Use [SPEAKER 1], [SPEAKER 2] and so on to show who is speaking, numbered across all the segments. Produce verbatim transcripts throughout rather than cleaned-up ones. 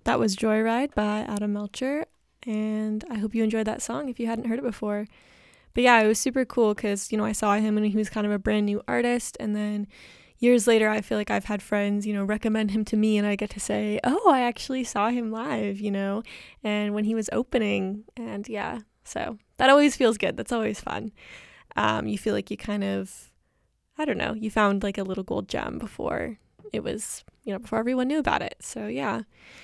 [SPEAKER 1] That was Joyride by Adam Melcher, and I hope you enjoyed that song if you hadn't heard it before. But yeah, it was super cool because, you know, I saw him when he was kind of a brand new artist, and then years later, I feel like I've had friends, you know, recommend him to me, and I get to say, oh, I actually saw him live, you know, and when he was opening, and yeah, so that always feels good. That's always fun. Um, you feel like you kind of, I don't know, you found like a little gold gem before it was, you know, before everyone knew about it. So yeah.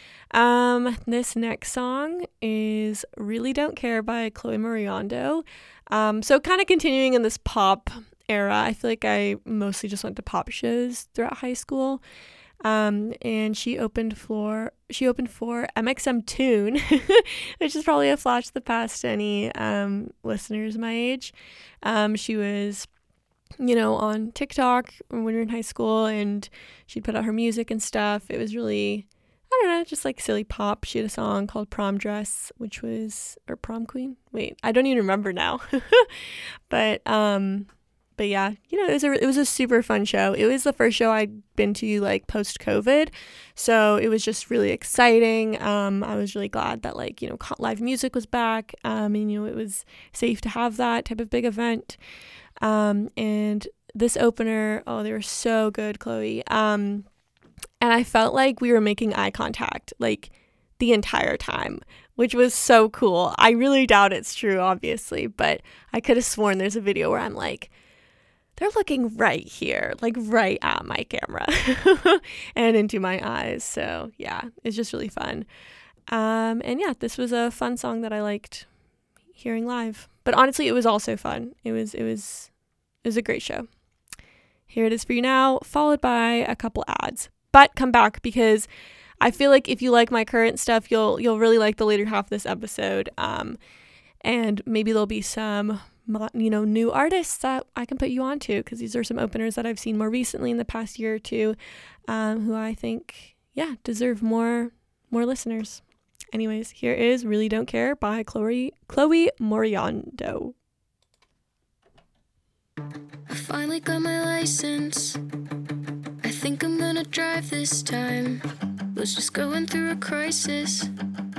[SPEAKER 1] Um, this next song is Really Don't Care by Chloe Moriondo. Um, so kind of continuing in this pop era, I feel like I mostly just went to pop shows throughout high school. Um, and she opened for, she opened for M X M Toon, which is probably a flash of the past to any, um, listeners my age. Um, she was, you know, on TikTok when we were in high school, and she'd put out her music and stuff. It was really, I don't know, just like silly pop. She had a song called Prom Dress, which was, or Prom Queen? Wait, I don't even remember now. but, um, but yeah, you know, it was a, it was a super fun show. It was the first show I'd been to like post COVID. So it was just really exciting. Um, I was really glad that like, you know, live music was back. Um, and, you know, it was safe to have that type of big event. Um, and this opener, oh, they were so good, Chloe. Um, and I felt like we were making eye contact like the entire time, which was so cool. I really doubt it's true, obviously, but I could have sworn there's a video where I'm like, they're looking right here, like right at my camera and into my eyes. So yeah, it's just really fun. Um, and yeah, this was a fun song that I liked hearing live, but honestly, it was also fun. It was, it was, it was a great show. Here it is for you now, followed by a couple ads. But come back, because I feel like if you like my current stuff, you'll you'll really like the later half of this episode. Um, and maybe there'll be some, you know, new artists that I can put you on to, because these are some openers that I've seen more recently in the past year or two, um, who I think, yeah, deserve more more listeners. Anyways, here is Really Don't Care by Chloe Chloe Moriondo.
[SPEAKER 2] I finally got my license. I think I'm gonna drive this time. Was just going through a crisis.